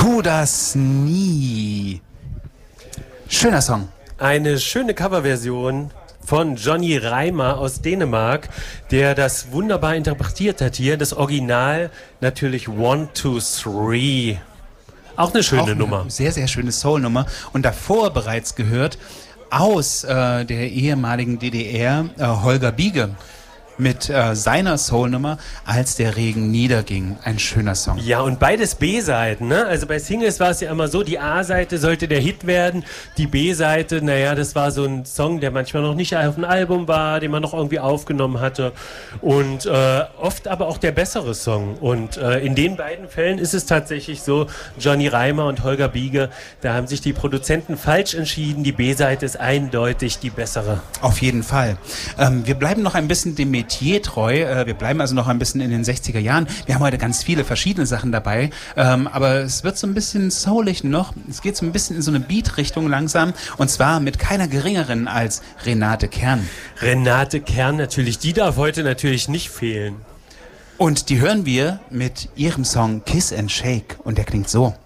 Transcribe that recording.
Tu das nie. Schöner Song. Eine schöne Coverversion von Johnny Reimer aus Dänemark, der das wunderbar interpretiert hat hier. Das Original natürlich 1, 2, 3. Auch eine schöne Nummer. Eine sehr, sehr schöne Soul-Nummer. Und davor bereits gehört aus der ehemaligen DDR Holger Biege mit seiner Soul-Nummer Als der Regen niederging. Ein schöner Song. Ja, und beides B-Seiten, ne? Also bei Singles war es ja immer so, die A-Seite sollte der Hit werden, die B-Seite, naja, das war so ein Song, der manchmal noch nicht auf dem Album war, den man noch irgendwie aufgenommen hatte und oft aber auch der bessere Song. Und in den beiden Fällen ist es tatsächlich so, Johnny Reimer und Holger Biege, da haben sich die Produzenten falsch entschieden, die B-Seite ist eindeutig die bessere. Auf jeden Fall. Wir bleiben noch ein bisschen dem Metier treu. Wir bleiben also noch ein bisschen in den 60er Jahren. Wir haben heute ganz viele verschiedene Sachen dabei, aber es wird so ein bisschen soulig noch. Es geht so ein bisschen in so eine Beat-Richtung langsam und zwar mit keiner geringeren als Renate Kern. Renate Kern natürlich, die darf heute natürlich nicht fehlen. Und die hören wir mit ihrem Song Kiss and Shake und der klingt so.